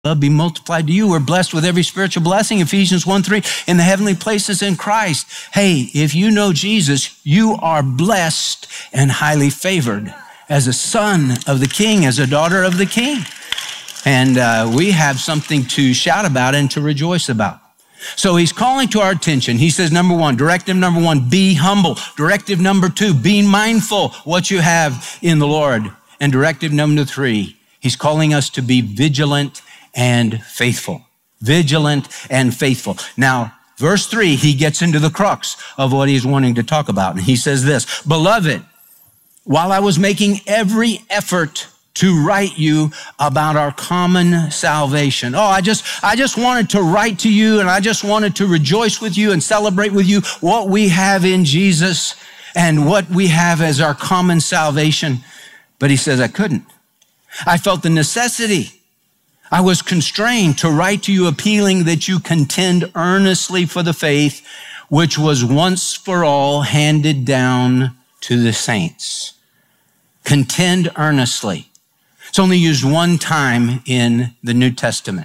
love be multiplied to you. We're blessed with every spiritual blessing, Ephesians 1:3, in the heavenly places in Christ. Hey, if you know Jesus, you are blessed and highly favored as a son of the King, as a daughter of the King. And we have something to shout about and to rejoice about. So he's calling to our attention. He says, directive number one, be humble. Directive number two, be mindful what you have in the Lord. And directive number three, he's calling us to be vigilant and faithful. Vigilant and faithful. Now, verse 3, he gets into the crux of what he's wanting to talk about. And he says this, beloved, while I was making every effort to write you about our common salvation. I just wanted to write to you, and I just wanted to rejoice with you and celebrate with you what we have in Jesus and what we have as our common salvation. But he says, I couldn't. I felt the necessity. I was constrained to write to you appealing that you contend earnestly for the faith which was once for all handed down to the saints. Contend earnestly. It's only used one time in the New Testament.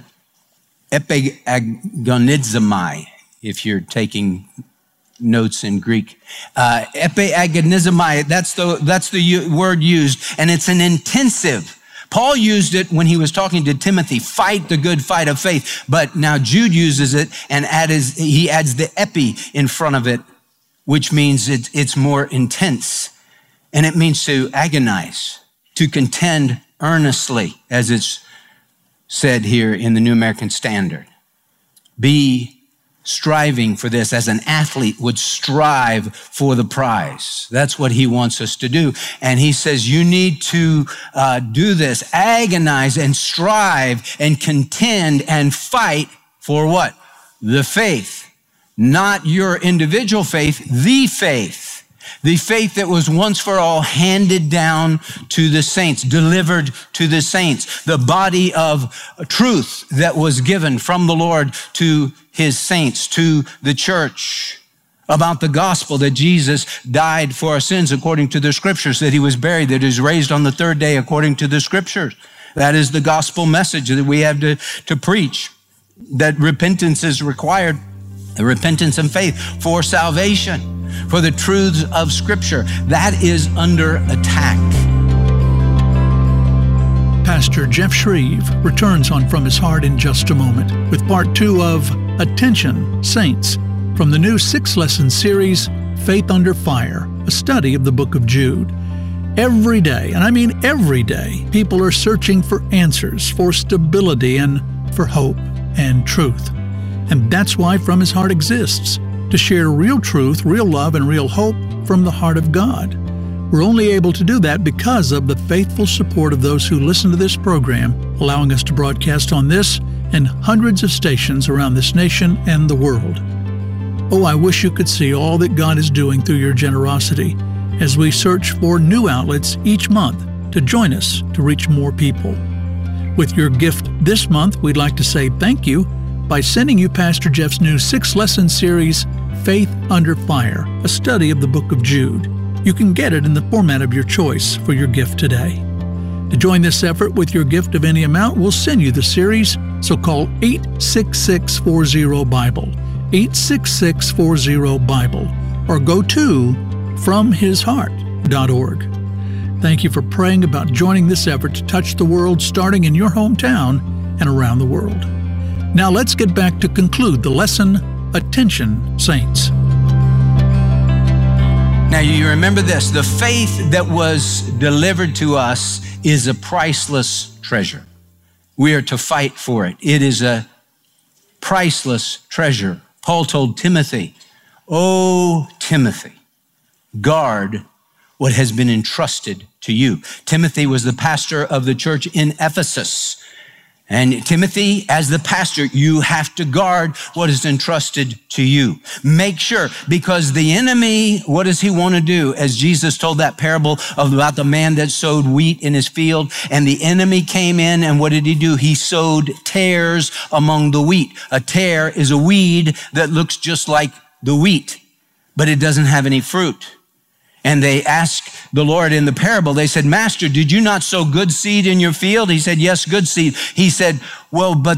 Epiagonizomai, if you're taking notes in Greek. Epiagonizomai, that's the word used, and it's an intensive. Paul used it when he was talking to Timothy, fight the good fight of faith. But now Jude uses it and he adds the epi in front of it, which means it's more intense. And it means to agonize, to contend earnestly, as it's said here in the New American Standard. Be striving for this as an athlete would strive for the prize. That's what he wants us to do. And he says you need to do this, agonize and strive and contend and fight for what? The faith. Not your individual faith, the faith. The faith that was once for all handed down to the saints, delivered to the saints. The body of truth that was given from the Lord to his saints, to the church. About the gospel that Jesus died for our sins according to the scriptures, that he was buried, that he was raised on the third day according to the scriptures. That is the gospel message that we have to preach. That repentance is required, the repentance and faith for salvation. For the truths of Scripture, that is under attack. Pastor Jeff Shreve returns on From His Heart in just a moment with part 2 of Attention, Saints, from the new 6-lesson series, Faith Under Fire, a study of the book of Jude. Every day, and I mean every day, people are searching for answers, for stability, and for hope and truth. And that's why From His Heart exists. To share real truth, real love, and real hope from the heart of God. We're only able to do that because of the faithful support of those who listen to this program, allowing us to broadcast on this and hundreds of stations around this nation and the world. Oh, I wish you could see all that God is doing through your generosity as we search for new outlets each month to join us to reach more people. With your gift this month, we'd like to say thank you by sending you Pastor Jeff's new 6-lesson series, Faith Under Fire, a study of the book of Jude. You can get it in the format of your choice for your gift today. To join this effort with your gift of any amount, we'll send you the series, so call 86640-BIBLE, 86640-BIBLE, or go to FromHisHeart.org. Thank you for praying about joining this effort to touch the world, starting in your hometown and around the world. Now let's get back to conclude the lesson, Attention, Saints. Now you remember this, the faith that was delivered to us is a priceless treasure. We are to fight for it. It is a priceless treasure. Paul told Timothy, "Oh, Timothy, guard what has been entrusted to you." Timothy was the pastor of the church in Ephesus. And Timothy, as the pastor, you have to guard what is entrusted to you. Make sure, because the enemy, what does he want to do? As Jesus told that parable about the man that sowed wheat in his field, and the enemy came in, and what did he do? He sowed tares among the wheat. A tare is a weed that looks just like the wheat, but it doesn't have any fruit. And they asked the Lord in the parable, they said, Master, did you not sow good seed in your field? He said, yes, good seed. He said, well, but